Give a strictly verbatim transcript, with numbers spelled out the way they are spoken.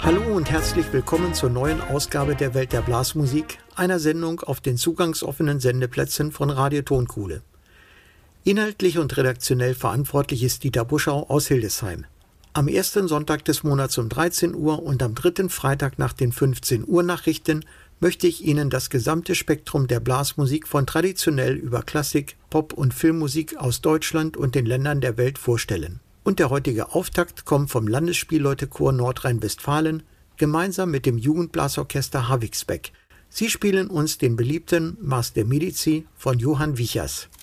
Hallo und herzlich willkommen zur neuen Ausgabe der Welt der Blasmusik, einer Sendung auf den zugangsoffenen Sendeplätzen von Radio Tonkuhle. Inhaltlich und redaktionell verantwortlich ist Dieter Buschau aus Hildesheim. Am ersten Sonntag des Monats um dreizehn Uhr und am dritten Freitag nach den fünfzehn Uhr Nachrichten möchte ich Ihnen das gesamte Spektrum der Blasmusik von traditionell über Klassik, Pop- und Filmmusik aus Deutschland und den Ländern der Welt vorstellen. Und der heutige Auftakt kommt vom Landesspielleutechor Nordrhein-Westfalen gemeinsam mit dem Jugendblasorchester Havixbeck. Sie spielen uns den beliebten Mars de Medici von Johann Wichers.